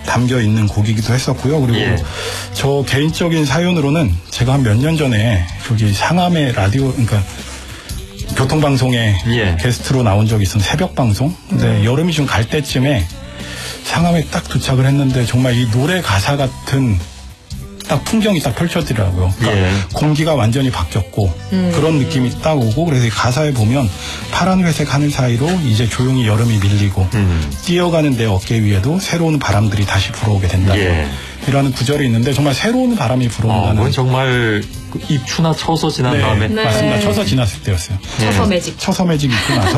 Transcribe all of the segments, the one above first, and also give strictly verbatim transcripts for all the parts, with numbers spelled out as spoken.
담겨 있는 곡이기도 했었고요. 그리고 예. 저 개인적인 사연으로는 제가 한 몇 년 전에 저기 상암의 라디오, 그러니까 교통방송에 예. 게스트로 나온 적이 있었는데 새벽 방송. 근데 음. 여름이 좀 갈 때쯤에 상암에 딱 도착을 했는데 정말 이 노래 가사 같은 딱 풍경이 딱 펼쳐지더라고요. 그러니까 예. 공기가 완전히 바뀌었고 음. 그런 느낌이 딱 오고 그래서 이 가사에 보면 파란 회색 하늘 사이로 이제 조용히 여름이 밀리고 음. 뛰어가는 내 어깨 위에도 새로운 바람들이 다시 불어오게 된다. 예. 이라는 구절이 있는데 정말 새로운 바람이 불어온다는. 어, 정말 입추나 처서 지난 네, 다음에. 네. 맞습니다. 처서 지났을 때였어요. 처서 매직. 처서 매직 있고 나서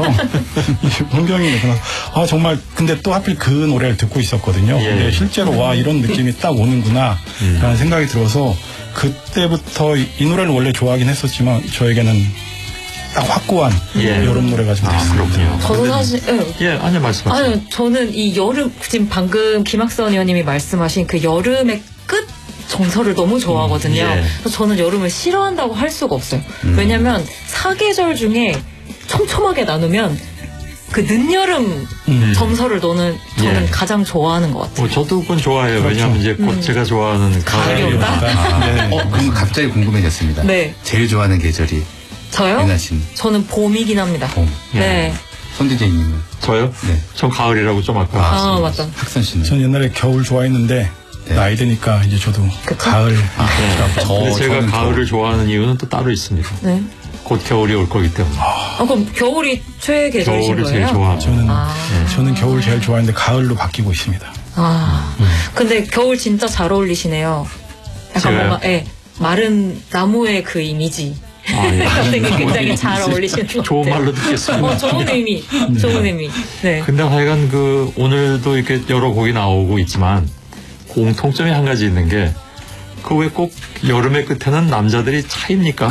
풍경이 그나서 아 정말 근데 또 하필 그 노래를 듣고 있었거든요. 예. 근데 실제로 와 이런 느낌이 딱 오는구나 음. 라는 생각이 들어서 그때부터 이, 이 노래를 원래 좋아하긴 했었지만 저에게는 딱 확고한 예. 여름 노래가 좀 됐습니다. 아, 그렇군요. 저는 사실 예, 예 아니 말씀하세요. 아니 저는 이 여름 지금 방금 김학선 의원님이 말씀하신 그 여름의 끝 정서를 너무 좋아하거든요. 음, 예. 그래서 저는 여름을 싫어한다고 할 수가 없어요. 음. 왜냐하면 사계절 중에 촘촘하게 나누면 그 늦여름 음. 정서를 너는 저는 예. 가장 좋아하는 것 같아요. 어, 저도 그건 좋아해요. 그렇죠. 왜냐하면 이제 곧 음. 제가 좋아하는 가을이 온다. 아, 네. 어, 그럼 갑자기 궁금해졌습니다. 네. 제일 좋아하는 계절이 저요? 예나 씨는? 저는 봄이긴 합니다. 봄. 네. 손 디제이님은? 저요? 네. 전 가을이라고 좀 아까. 아, 아 맞다. 학선 씨는? 전 옛날에 겨울 좋아했는데 네. 나이 드니까 이제 저도 그쵸? 가을. 아, 네. 저, 근데 제가 가을을 겨울. 좋아하는 이유는 또 따로 있습니다. 네. 곧 겨울이 올 거기 때문에. 아, 그럼 겨울이 최애 계절이신 겨울을 거예요? 제일 좋아하죠. 저는 아. 네. 저는 겨울 제일 좋아했는데 가을로 바뀌고 있습니다. 아, 음. 근데 겨울 진짜 잘 어울리시네요. 약간 제가요? 뭔가 예, 마른 나무의 그 이미지. 아, 예. 같은 게 굉장히 잘 어울리시는 것 같아요. 좋은 말로 듣겠습니다. 어, 좋은 의미, 좋은 의미. 네. 근데 하여간 그 오늘도 이렇게 여러 곡이 나오고 있지만 공통점이 한 가지 있는 게 그 왜 꼭 여름의 끝에는 남자들이 차입니까?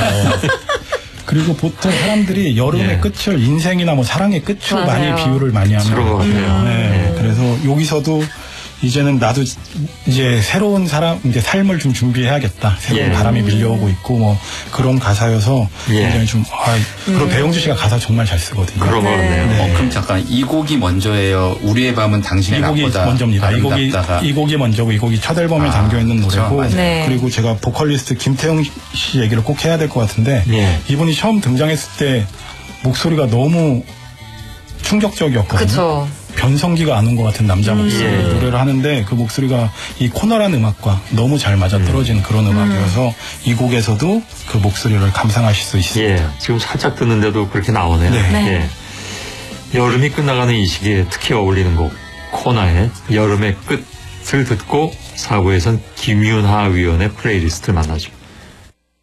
그리고 보통 사람들이 여름의 예. 끝을 인생이나 뭐 사랑의 끝으로 맞아요. 많이 비유를 많이 합니다. 그런 것 같아요. 네. 네. 그래서 여기서도 이제는 나도 이제 새로운 사람, 이제 삶을 좀 준비해야겠다. 새로운 예. 바람이 밀려오고 있고 뭐 그런 가사여서 예. 굉장히 좀, 아, 그리고 음. 배용주 씨가 가사 정말 잘 쓰거든요. 그런 거 같네요. 네. 어, 그럼 잠깐 이 곡이 먼저예요. 우리의 밤은 당신의 이 곡이 낮보다 먼저입니다. 이 곡이, 이 곡이 먼저고 이 곡이 첫 앨범에 아, 담겨 있는 노래고 그렇죠. 네. 그리고 제가 보컬리스트 김태형 씨 얘기를 꼭 해야 될 것 같은데 예. 이분이 처음 등장했을 때 목소리가 너무 충격적이었거든요. 그쵸. 변성기가 안 온 것 같은 남자 목소리 음. 예. 노래를 하는데 그 목소리가 이 코너란 음악과 너무 잘 맞아떨어진 음. 그런 음악이어서 음. 이 곡에서도 그 목소리를 감상하실 수 있습니다. 예. 지금 살짝 듣는데도 그렇게 나오네요. 네. 네. 예. 여름이 끝나가는 이 시기에 특히 어울리는 곡 코너의 여름의 끝을 듣고 사 부에선 김윤하 위원의 플레이리스트를 만나죠.